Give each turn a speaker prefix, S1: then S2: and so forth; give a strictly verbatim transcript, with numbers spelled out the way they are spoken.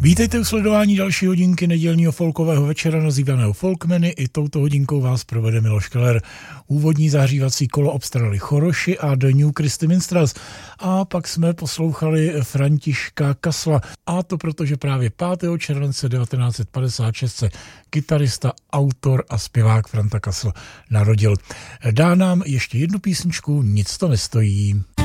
S1: Vítejte u sledování další hodinky nedělního folkového večera nazývaného Folkmeny. I touto hodinkou vás provede Miloš Keller. Úvodní zahřívací kolo obstarali Choroši a The New Christy Minstrels. A pak jsme poslouchali Františka Kasla. A to proto, že právě pátého července devatenáct set padesát šest se kytarista, autor a zpěvák Franta Kasl narodil. Dá nám ještě jednu písničku, Nic to nestojí.